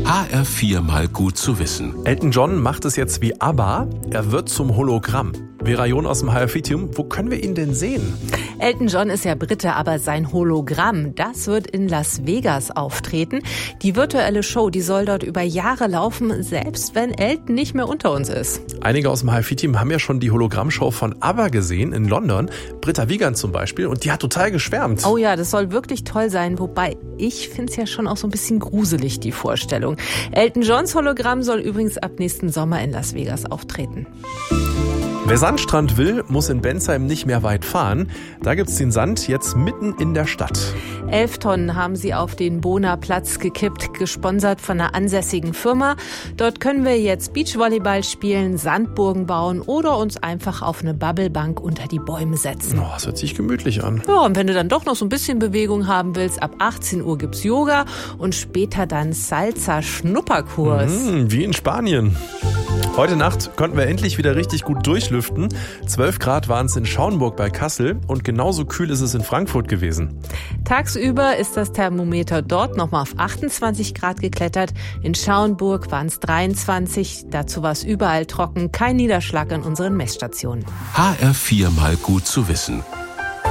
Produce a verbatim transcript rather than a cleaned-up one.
H R vier mal gut zu wissen. Elton John macht es jetzt wie ABBA. Er wird zum Hologramm. Vera John aus dem H R vier-Team, wo können wir ihn denn sehen? Elton John ist ja Brite, aber sein Hologramm, das wird in Las Vegas auftreten. Die virtuelle Show, die soll dort über Jahre laufen, selbst wenn Elton nicht mehr unter uns ist. Einige aus dem H R vier-Team haben ja schon die Hologrammshow von ABBA gesehen in London. Britta Wiegand zum Beispiel, und die hat total geschwärmt. Oh ja, das soll wirklich toll sein, wobei ich finde es ja schon auch so ein bisschen gruselig, die Vorstellung. Elton Johns Hologramm soll übrigens ab nächsten Sommer in Las Vegas auftreten. Wer Sandstrand will, muss in Bensheim nicht mehr weit fahren. Da gibt's den Sand jetzt mitten in der Stadt. Elf Tonnen haben sie auf den Bohner Platz gekippt, gesponsert von einer ansässigen Firma. Dort können wir jetzt Beachvolleyball spielen, Sandburgen bauen oder uns einfach auf eine Bubblebank unter die Bäume setzen. Oh, das hört sich gemütlich an. Ja, und wenn du dann doch noch so ein bisschen Bewegung haben willst, ab achtzehn Uhr gibt's Yoga und später dann Salsa-Schnupperkurs. Mhm, wie in Spanien. Heute Nacht konnten wir endlich wieder richtig gut durchlüften. zwölf Grad waren es in Schaumburg bei Kassel und genauso kühl ist es in Frankfurt gewesen. Tagsüber ist das Thermometer dort nochmal auf achtundzwanzig Grad geklettert. In Schaumburg waren es dreiundzwanzig. Dazu war es überall trocken, kein Niederschlag an unseren Messstationen. H R vier mal gut zu wissen.